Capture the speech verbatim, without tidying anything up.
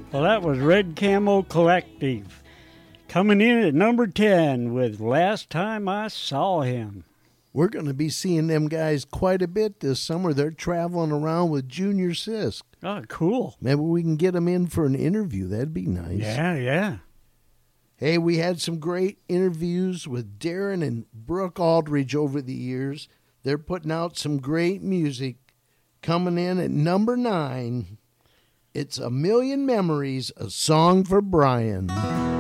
Well, that was Red Camo Collective coming in at number ten with Last Time I Saw Him. We're going to be seeing them guys quite a bit this summer. They're traveling around with Junior Sisk. Oh, cool. Maybe we can get them in for an interview. That'd be nice. Yeah, yeah. Hey, we had some great interviews with Darren and Brooke Aldridge over the years. They're putting out some great music. Coming in at number nine, it's A Million Memories, A Song for Brian.